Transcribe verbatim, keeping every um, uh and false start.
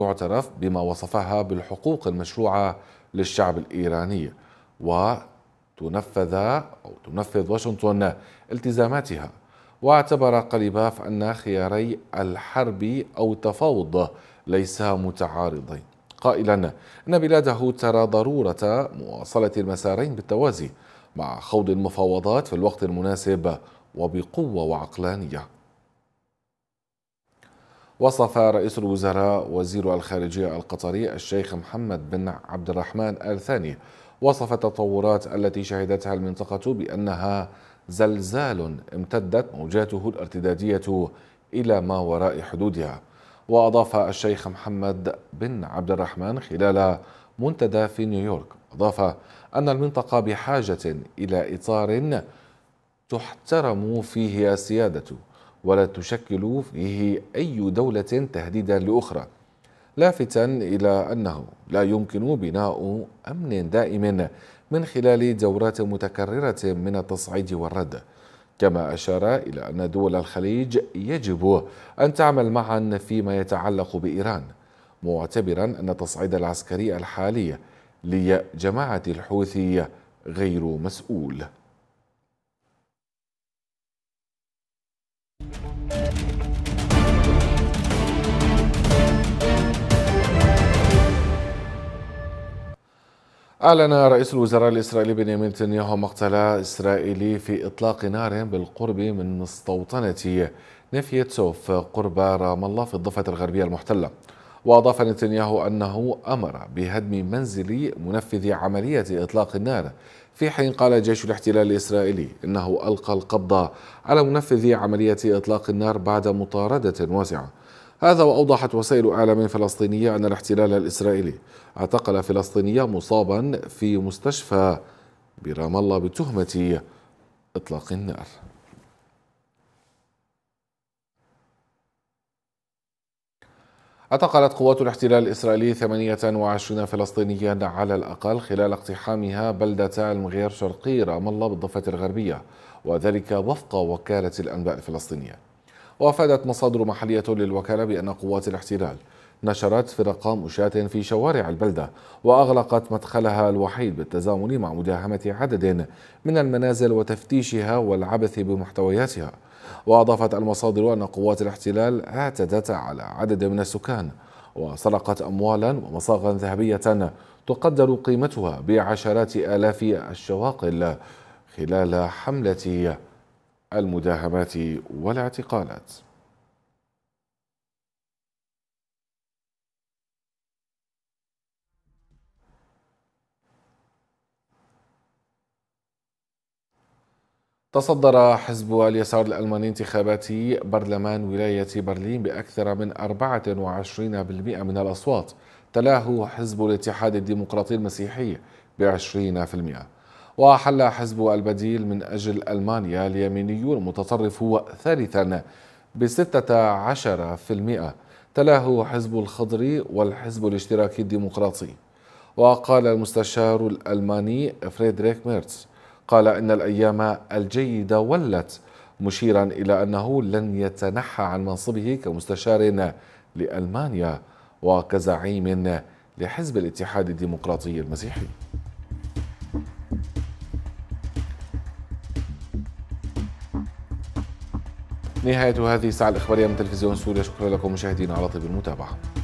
تعترف بما وصفها بالحقوق المشروعة للشعب الإيراني، وتنفذ أو تنفذ واشنطن التزاماتها. واعتبر قليباف أن خياري الحرب أو التفاوض ليسا متعارضين، قائلا أن بلاده ترى ضرورة مواصلة المسارين بالتوازي مع خوض المفاوضات في الوقت المناسب وبقوة وعقلانية. وصف رئيس الوزراء وزير الخارجية القطري الشيخ محمد بن عبد الرحمن آل ثاني وصف التطورات التي شهدتها المنطقة بأنها زلزال امتدت موجاته الارتدادية إلى ما وراء حدودها. وأضاف الشيخ محمد بن عبد الرحمن خلال منتدى في نيويورك، أضاف أن المنطقة بحاجة إلى إطار تحترم فيه السيادة ولا تشكل فيه أي دولة تهديدا لأخرى، لافتا إلى أنه لا يمكن بناء أمن دائم من خلال دورات متكررة من التصعيد والرد. كما أشار إلى أن دول الخليج يجب أن تعمل معا فيما يتعلق بإيران، معتبرا أن التصعيد العسكري الحالي لجماعة الحوثي غير مسؤول. أعلن رئيس الوزراء الإسرائيلي بنيامين نتنياهو مقتل إسرائيلي في إطلاق نار بالقرب من مستوطنة نفيتسوف قرب رام الله في الضفة الغربية المحتلة. وأضاف نتنياهو أنه أمر بهدم منزل منفذ عملية إطلاق النار، في حين قال جيش الاحتلال الإسرائيلي إنه ألقى القبض على منفذ عملية إطلاق النار بعد مطاردة واسعة. هذا وأوضحت وسائل إعلام فلسطينية أن الاحتلال الإسرائيلي اعتقل فلسطينيا مصابا في مستشفى برام الله بتهمة إطلاق النار. اعتقلت قوات الاحتلال الإسرائيلي ثمانية وعشرين فلسطينيا على الأقل خلال اقتحامها بلدة المغير شرقي رام الله بالضفة الغربية، وذلك وفق وكالة الأنباء الفلسطينية. وأفادت مصادر محلية للوكالة بأن قوات الاحتلال نشرت فرق مشاة في شوارع البلدة وأغلقت مدخلها الوحيد بالتزامن مع مداهمة عدد من المنازل وتفتيشها والعبث بمحتوياتها. وأضافت المصادر أن قوات الاحتلال اعتدت على عدد من السكان وسرقت أموالا ومصاغا ذهبية تقدر قيمتها بعشرات آلاف الشواقل خلال حملة المداهمات والاعتقالات. تصدر حزب اليسار الألماني انتخابات برلمان ولاية برلين بأكثر من أربعة وعشرين بالمئة من الأصوات، تلاه حزب الاتحاد الديمقراطي المسيحي بعشرين بالمئة. وحل حزب البديل من أجل ألمانيا اليميني المتطرف ثالثا بستة عشر بالمئة، تلاه حزب الخضر والحزب الاشتراكي الديمقراطي. وقال المستشار الألماني فريدريك ميرتز قال إن الأيام الجيدة ولت، مشيرا إلى أنه لن يتنحى عن منصبه كمستشار لألمانيا وكزعيم لحزب الاتحاد الديمقراطي المسيحي. نهاية هذه الساعة الإخبارية من تلفزيون سوريا، شكرا لكم مشاهدينا على طيب المتابعة.